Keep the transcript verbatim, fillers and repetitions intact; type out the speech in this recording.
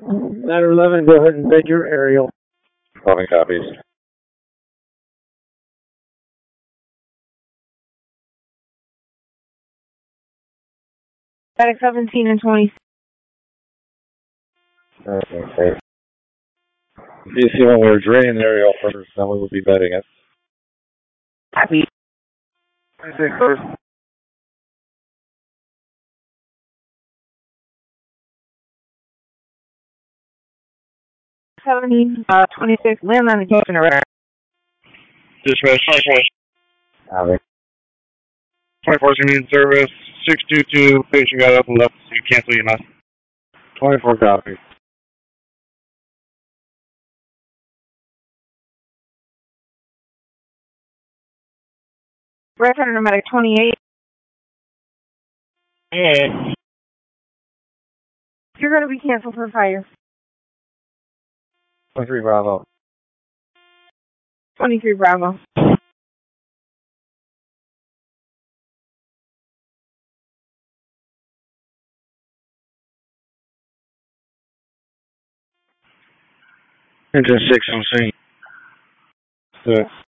Ladder eleven, go ahead and beg your aerial. Calling copies. Static seventeen and twenty. Okay. You see when we were draining the aerial first, then we will be betting it. Copy. twenty-six first. seventeen, uh, twenty-six, land on the kitchen around. Dispatch twenty-four. Copy. twenty-four is going to be in service. six two two, patient got up and left. You cancel your mess. twenty-four copy. Red Predator Medic twenty-eight. Yeah. You're going to be canceled for fire. twenty-three Bravo. twenty-three Bravo. Engine six on scene. Six.